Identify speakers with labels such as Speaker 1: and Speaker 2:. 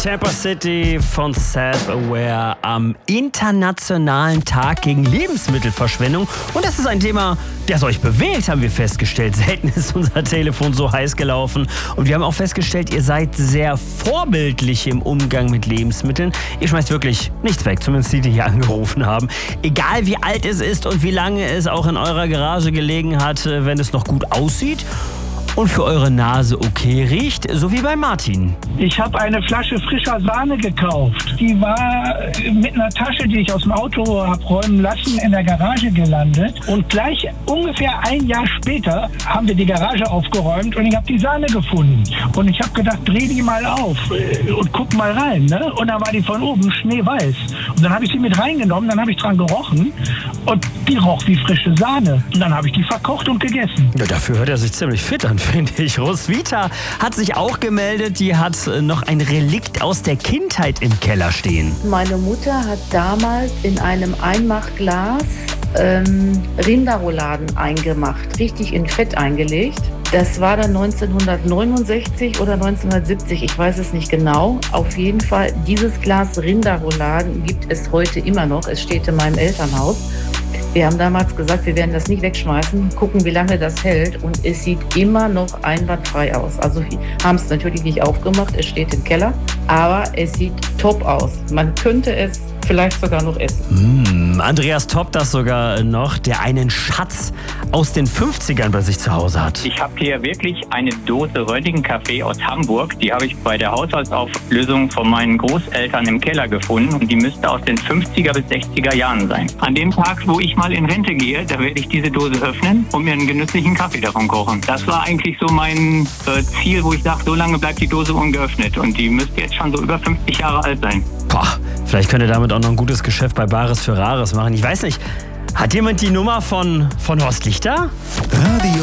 Speaker 1: Tampa City von Self-Aware am Internationalen Tag gegen Lebensmittelverschwendung. Und das ist ein Thema, das euch bewegt, haben wir festgestellt. Selten ist unser Telefon so heiß gelaufen. Und wir haben auch festgestellt, ihr seid sehr vorbildlich im Umgang mit Lebensmitteln. Ihr schmeißt wirklich nichts weg, zumindest die hier angerufen haben. Egal wie alt es ist und wie lange es auch in eurer Garage gelegen hat, wenn es noch gut aussieht und für eure Nase okay riecht, so wie bei Martin.
Speaker 2: Ich habe eine Flasche frischer Sahne gekauft. Die war mit einer Tasche, die ich aus dem Auto habe räumen lassen, in der Garage gelandet. Und gleich ungefähr ein Jahr später haben wir die Garage aufgeräumt und ich habe die Sahne gefunden. Und ich habe gedacht, dreh die mal auf und guck mal rein. Ne? Und dann war die von oben schneeweiß. Und dann habe ich sie mit reingenommen, dann habe ich dran gerochen und die roch wie frische Sahne. Und dann habe ich die verkocht und gegessen.
Speaker 1: Ja, dafür hört er sich ziemlich fit an, finde ich. Roswitha hat sich auch gemeldet. Die hat noch ein Relikt aus der Kindheit im Keller stehen.
Speaker 3: Meine Mutter hat damals in einem Einmachglas Rinderrouladen eingemacht, richtig in Fett eingelegt. Das war dann 1969 oder 1970, ich weiß es nicht genau. Auf jeden Fall, dieses Glas Rinderrouladen gibt es heute immer noch. Es steht in meinem Elternhaus. Wir haben damals gesagt, wir werden das nicht wegschmeißen, gucken, wie lange das hält. Und es sieht immer noch einwandfrei aus. Also wir haben es natürlich nicht aufgemacht, es steht im Keller. Aber es sieht top aus. Man könnte es vielleicht sogar noch essen.
Speaker 1: Andreas toppt das sogar noch, der einen Schatz aus den 50ern bei sich zu Hause hat.
Speaker 4: Ich habe hier wirklich eine Dose Röntgenkaffee aus Hamburg. Die habe ich bei der Haushaltsauflösung von meinen Großeltern im Keller gefunden. Und die müsste aus den 50er bis 60er Jahren sein. An dem Tag, wo ich mal in Rente gehe, da werde ich diese Dose öffnen und mir einen genüsslichen Kaffee davon kochen. Das war eigentlich so mein Ziel, wo ich sage, so lange bleibt die Dose ungeöffnet. Und die müsste jetzt schon so über 50 Jahre alt sein.
Speaker 1: Boah, vielleicht könnt ihr damit auch noch ein gutes Geschäft bei Bares für Rares machen. Ich weiß nicht, hat jemand die Nummer von Horst Lichter?
Speaker 5: Radio